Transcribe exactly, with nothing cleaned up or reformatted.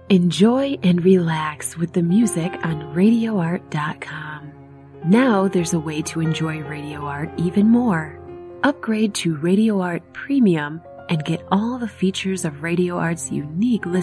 Enjoy and relax with the music on radio art dot com. Now there's a way to enjoy Radio Art even more. Upgrade to Radio Art Premium and get all the features of Radio Art's unique list